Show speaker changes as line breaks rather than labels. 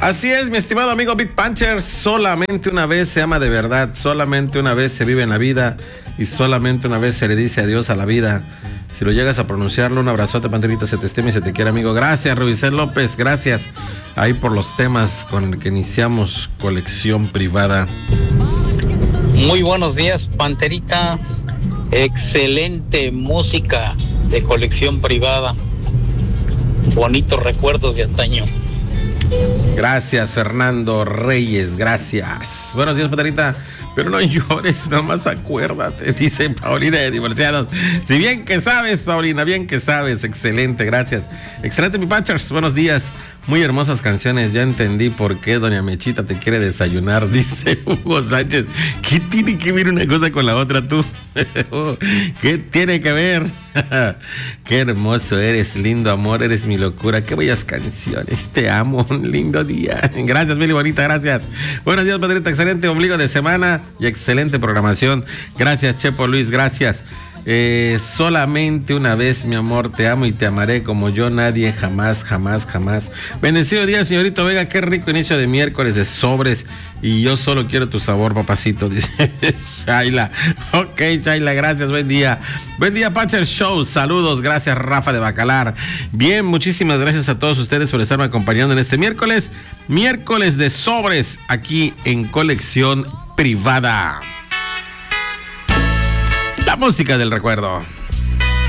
Así es, mi estimado amigo Big Puncher, solamente una vez se ama de verdad, solamente una vez se vive en la vida y solamente una vez se le dice adiós a la vida. Si lo llegas a pronunciarlo, un abrazote, Panterita, se te estima y se te quiere, amigo. Gracias, Rubicel López, gracias ahí por los temas con el que iniciamos Colección Privada.
Muy buenos días, Panterita. Excelente música de Colección Privada. Bonitos recuerdos de antaño.
Gracias, Fernando Reyes, gracias. Buenos días, Panterita. Pero no llores, nomás acuérdate, dice Paulina de Divorciados. Si bien que sabes, Paulina, bien que sabes. Excelente, gracias. Excelente, mi Panchers, buenos días. Muy hermosas canciones, ya entendí por qué doña Mechita te quiere desayunar, dice Hugo Sánchez. ¿Qué tiene que ver una cosa con la otra, tú? ¿Qué tiene que ver? Qué hermoso eres, lindo amor, eres mi locura. Qué bellas canciones, te amo, un lindo día. Gracias, Mili Bonita, gracias. Buenos días, Padrita, excelente ombligo de semana y excelente programación. Gracias, Chepo Luis, gracias. Solamente una vez, mi amor, te amo y te amaré como yo nadie, jamás, jamás, jamás. Bendecido día, señorito Vega, qué rico inicio de miércoles de sobres y yo solo quiero tu sabor, papacito, dice Shaila. Ok, Shaila, gracias, buen día. Buen día, Pancher Show, saludos, gracias, Rafa de Bacalar. Bien, muchísimas gracias a todos ustedes por estarme acompañando en este miércoles de sobres, aquí en Colección Privada. La música del recuerdo.